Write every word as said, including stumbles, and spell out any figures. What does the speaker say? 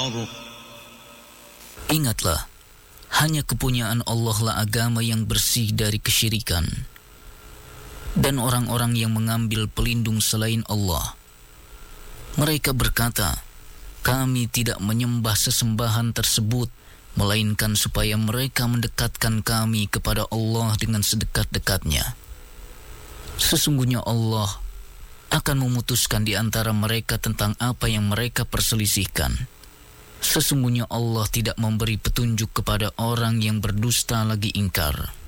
أكبر. Ingatlah, hanya kepunyaan Allah lah agama yang bersih dari kesyirikan. Dan orang-orang yang mengambil pelindung selain Allah, mereka berkata, kami tidak menyembah sesembahan tersebut, melainkan supaya mereka mendekatkan kami kepada Allah dengan sedekat-dekatnya. Sesungguhnya Allah akan memutuskan di antara mereka tentang apa yang mereka perselisihkan. Sesungguhnya Allah tidak memberi petunjuk kepada orang yang berdusta lagi ingkar.